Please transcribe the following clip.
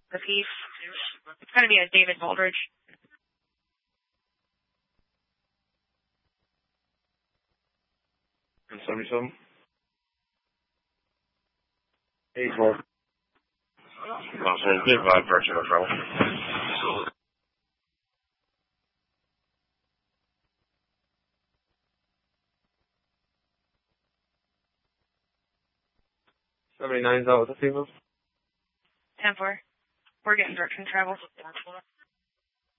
the piece. It's going to be a David Baldridge. And 77. 84. Awesome. Good vibe, person, no trouble. '79's out with the female. 10-4. We're getting direction travel.